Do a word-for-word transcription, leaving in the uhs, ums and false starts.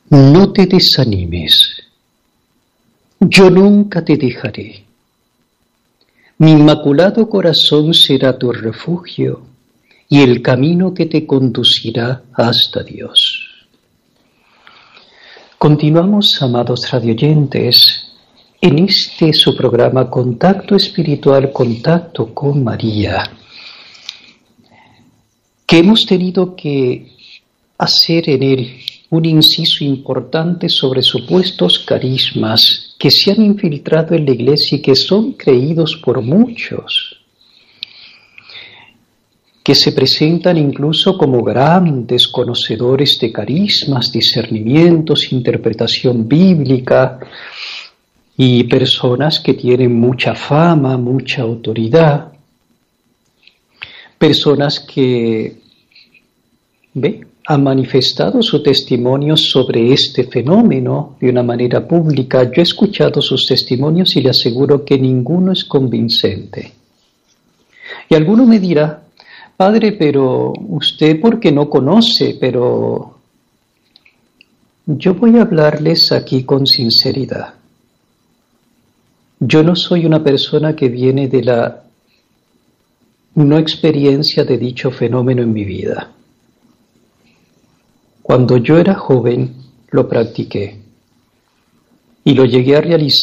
No te desanimes, yo nunca te dejaré. Mi inmaculado corazón será tu refugio y el camino que te conducirá hasta Dios. Continuamos, amados radioyentes, en este su programa Contacto Espiritual, Contacto con María, que hemos tenido que hacer en él un inciso importante sobre supuestos carismas que se han infiltrado en la Iglesia y que son creídos por muchos, que se presentan incluso como grandes conocedores de carismas, discernimientos, interpretación bíblica, y personas que tienen mucha fama, mucha autoridad, personas que, ¿ve?, han manifestado su testimonio sobre este fenómeno de una manera pública. Yo he escuchado sus testimonios y le aseguro que ninguno es convincente. Y alguno me dirá: Padre, pero usted porque no conoce, pero yo voy a hablarles aquí con sinceridad. Yo no soy una persona que viene de la no experiencia de dicho fenómeno en mi vida. Cuando yo era joven, lo practiqué y lo llegué a realizar